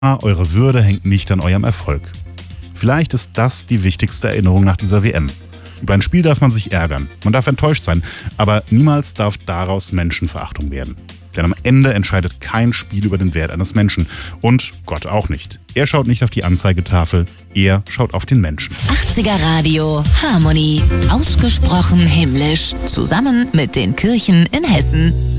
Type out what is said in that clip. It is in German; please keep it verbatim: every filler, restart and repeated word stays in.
eure Würde hängt nicht an eurem Erfolg. Vielleicht ist das die wichtigste Erinnerung nach dieser W M. Über ein Spiel darf man sich ärgern, man darf enttäuscht sein, aber niemals darf daraus Menschenverachtung werden. Denn am Ende entscheidet kein Spiel über den Wert eines Menschen. Und Gott auch nicht. Er schaut nicht auf die Anzeigetafel, er schaut auf den Menschen. achtziger Radio Harmonie. Ausgesprochen himmlisch. Zusammen mit den Kirchen in Hessen.